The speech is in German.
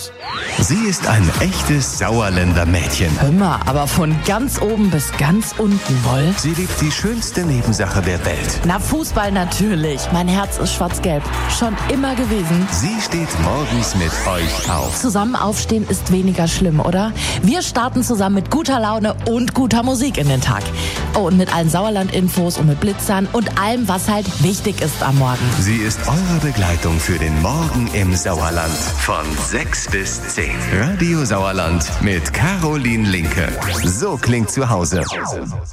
los. Sie ist ein echtes Sauerländer Mädchen. Hör mal, aber von ganz oben bis ganz unten, wohl? Sie liebt die schönste Nebensache der Welt. Na, Fußball natürlich. Mein Herz ist schwarz-gelb. Schon immer gewesen. Sie steht morgens mit euch auf. Zusammen aufstehen ist weniger schlimm, oder? Wir starten zusammen mit guter Laune und guter Musik in den Tag. Oh, und mit allen Sauerland-Infos und mit Blitzern und allem, was halt wichtig ist am Morgen. Sie ist eure Begleitung für den Morgen im Sauerland. Von 6 bis 10. Radio Sauerland mit Caroline Linke. So klingt zu Hause.